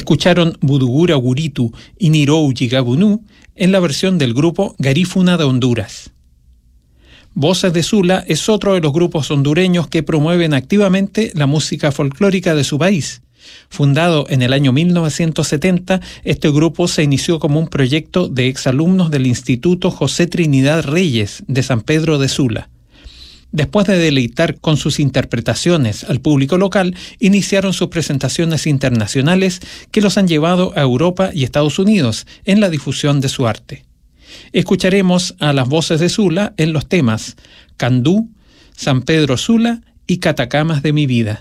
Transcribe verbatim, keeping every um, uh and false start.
Escucharon Budugura Guritu y Nirou Yigabunú en la versión del grupo Garífuna de Honduras. Voces de Sula es otro de los grupos hondureños que promueven activamente la música folclórica de su país. Fundado en el año mil novecientos setenta, este grupo se inició como un proyecto de exalumnos del Instituto José Trinidad Reyes de San Pedro de Sula. Después de deleitar con sus interpretaciones al público local, iniciaron sus presentaciones internacionales que los han llevado a Europa y Estados Unidos en la difusión de su arte. Escucharemos a las Voces de Sula en los temas Candú, San Pedro Sula y Catacamas de mi vida.